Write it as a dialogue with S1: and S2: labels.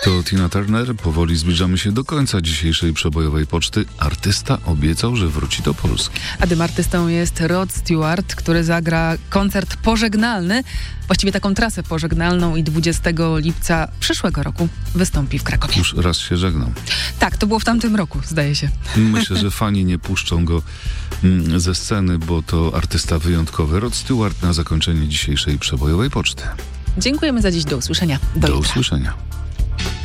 S1: To Tina Turner. Powoli zbliżamy się do końca dzisiejszej przebojowej poczty. Artysta obiecał, że wróci do Polski.
S2: A tym artystą jest Rod Stewart, który zagra koncert pożegnalny, właściwie taką trasę pożegnalną i 20 lipca przyszłego roku wystąpi w Krakowie.
S1: Już raz się żegnał.
S2: Tak, to było w tamtym roku, zdaje się.
S1: Myślę, że fani nie puszczą go ze sceny, bo to artysta wyjątkowy. Rod Stewart na zakończenie dzisiejszej przebojowej poczty.
S2: Dziękujemy za dziś. Do usłyszenia. Do jutra.
S1: usłyszenia.